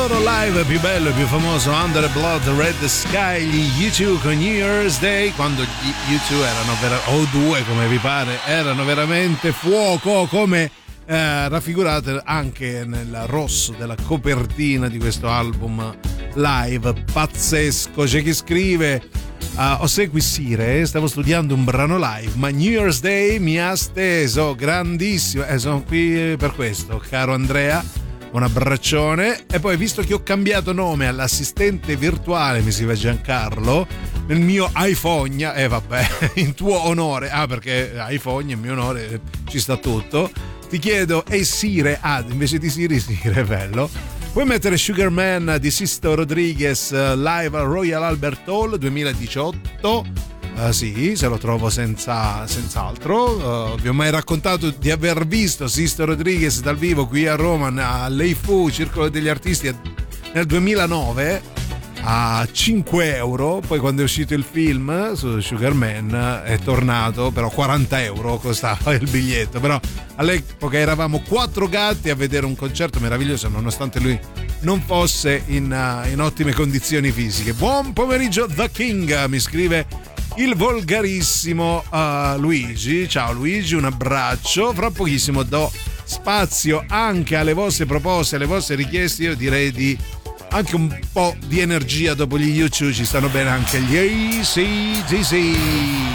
loro live più bello e più famoso, Under the Blood Red Sky, gli U2 con New Year's Day, quando gli U2 erano o due come vi pare, erano veramente fuoco, come raffigurate anche nel rosso della copertina di questo album live pazzesco. C'è chi scrive: osegui Sire, stavo studiando un brano live, ma New Year's Day mi ha steso, grandissimo, sono qui per questo, caro Andrea, un abbraccione. E poi, visto che ho cambiato nome all'assistente virtuale, mi scrive Giancarlo, nel mio iPhone, vabbè, in tuo onore, perché iPhone in mio onore ci sta tutto, ti chiedo, Sire, invece di Siri, bello. Puoi mettere Sugar Man di Sisto Rodriguez live al Royal Albert Hall 2018? Sì, se lo trovo senz'altro. Vi ho mai raccontato di aver visto Sisto Rodriguez dal vivo qui a Roma all'EIFU, Circolo degli Artisti, nel 2009 a 5 euro. Poi quando è uscito il film su Sugar Man è tornato, però 40 euro costava il biglietto. Però all'epoca eravamo 4 gatti a vedere un concerto meraviglioso, nonostante lui non fosse in ottime condizioni fisiche. Buon pomeriggio The King, mi scrive il volgarissimo Luigi. Ciao Luigi, un abbraccio. Fra pochissimo do spazio anche alle vostre proposte, alle vostre richieste. Io direi di anche un po' di energia dopo gli U2, ci stanno bene anche gli AC/DC.